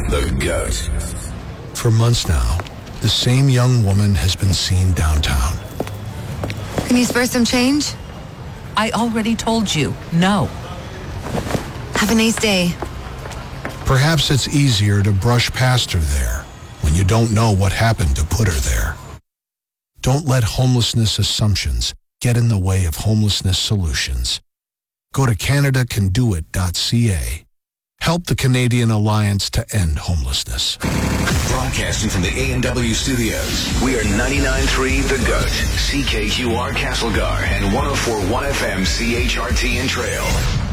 The GOAT. For months now, the same young woman has been seen downtown. Can you spare some change? I already told you, no. Have a nice day. Perhaps it's easier to brush past her there when you don't know what happened to put her there. Don't let homelessness assumptions get in the way of homelessness solutions. Go to CanadaCanDoIt.ca. Help the Canadian Alliance to End Homelessness. Broadcasting from the A&W studios, we are 99.3 The GOAT, CKQR Castlegar, and 104.1 FM CHRT in Trail.